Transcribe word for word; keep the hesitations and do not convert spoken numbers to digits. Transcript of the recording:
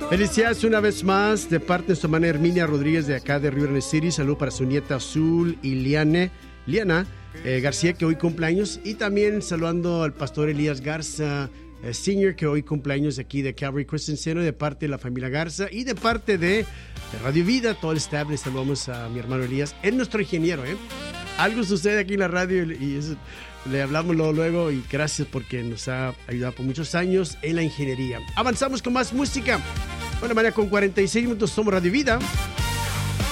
Felicidades una vez más de parte de su hermana Herminia Rodríguez de acá de River City. Salud para su nieta Azul y Liane, Liana eh, García, que hoy cumpleaños. Y también saludando al pastor Elías Garza eh, Senior, que hoy cumpleaños aquí de Calvary Christian Center, de parte de la familia Garza y de parte de, de Radio Vida, todo el staff. Le saludamos a mi hermano Elías, es nuestro ingeniero, ¿eh? Algo sucede aquí en la radio y eso, le hablamos luego, luego y gracias porque nos ha ayudado por muchos años en la ingeniería. Avanzamos con más música. Bueno, mañana con cuarenta y seis minutos somos Radio Vida.